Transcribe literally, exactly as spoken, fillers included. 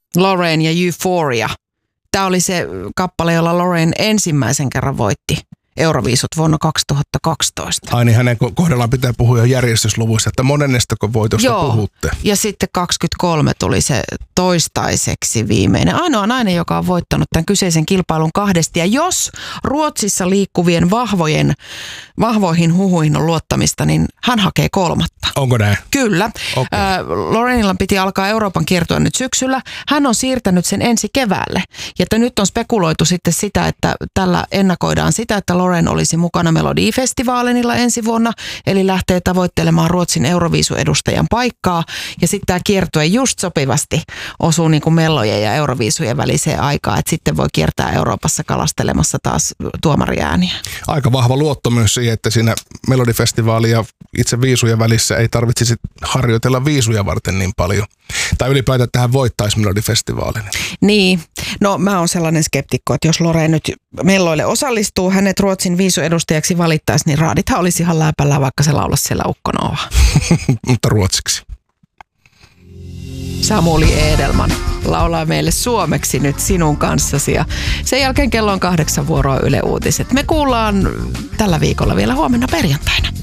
Loreen ja Euphoria. Tämä oli se kappale, jolla Loreen ensimmäisen kerran voitti Euroviisut vuonna kaksituhattakaksitoista. Ai niin, hänen kohdallaan pitää puhua jo järjestysluvuissa, että monennestako voitosta Joo, puhutte? Ja sitten kaksikymmentäkolme tuli se toistaiseksi viimeinen. Ainoa nainen, joka on voittanut tämän kyseisen kilpailun kahdesti. Ja jos Ruotsissa liikkuvien vahvojen, vahvoihin huhuihin on luottamista, niin hän hakee kolmatta. Onko näin? Kyllä. Okay. Äh, Loreenilla piti alkaa Euroopan kiertue nyt syksyllä. Hän on siirtänyt sen ensi keväälle. Ja että nyt on spekuloitu sitten sitä, että tällä ennakoidaan sitä, että Loreen olisi mukana Melodifestivaalenilla ensi vuonna, eli lähtee tavoittelemaan Ruotsin Euroviisuedustajan paikkaa. Ja sitten tämä kiertue just sopivasti osuu niin kuin mellojen ja Euroviisujen väliseen aikaan, että sitten voi kiertää Euroopassa kalastelemassa taas tuomariääniä. Aika vahva luotto myös siihen, että siinä Melodifestivaalin ja itse viisujen välissä ei tarvitsisi harjoitella viisuja varten niin paljon. Tai ylipäätään, että hän voittaisi Melodifestivaalin. Niin, no mä oon sellainen skeptikko, että jos Loreen nyt melloille osallistuu, hänet Ruotsin viisuedustajaksi valittaisi, niin raadithan olisi ihan läpällä, vaikka se laulasi siellä Ukkonova. Mutta ruotsiksi. Samuli Edelman laulaa meille suomeksi nyt sinun kanssasi ja sen jälkeen kello on kahdeksan vuoroa Yle Uutiset. Me kuullaan tällä viikolla vielä huomenna perjantaina.